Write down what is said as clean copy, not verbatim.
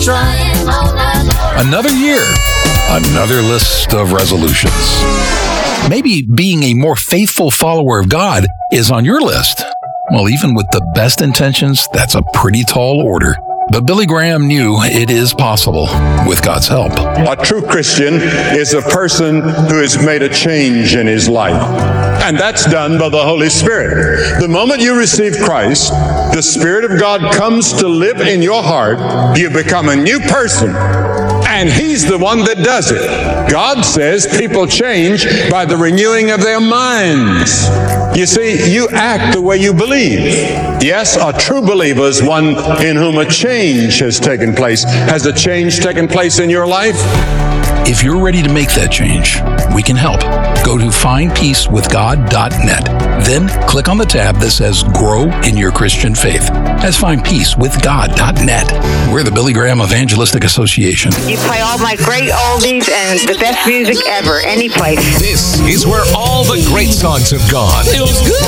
Another year, another list of resolutions. Maybe being a more faithful follower of God is on your list. Well, even with the best intentions, that's a pretty tall order. But Billy Graham knew it is possible with God's help. A true Christian is a person who has made a change in his life. And that's done by the Holy Spirit. The moment you receive Christ, the Spirit of God comes to live in your heart. You become a new person. And He's the one that does it. God says people change by the renewing of their minds. You see, you act the way you believe. Yes, a true believer is one in whom a change has taken place. Has a change taken place in your life? If you're ready to make that change, we can help. Go to findpeacewithgod.net. Then click on the tab that says Grow in Your Christian Faith. That's findpeacewithgod.net. We're the Billy Graham Evangelistic Association. You play all my great oldies and the best music ever, any place. This is where all the great songs have gone. Feels good.